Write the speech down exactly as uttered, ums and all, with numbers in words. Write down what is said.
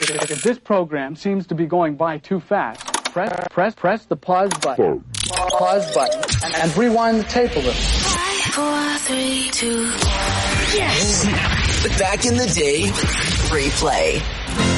If, if this program seems to be going by too fast, press press press the pause button. Pause button and, and rewind the tape a little. Five, four, three, two, yes. Back in the day, replay.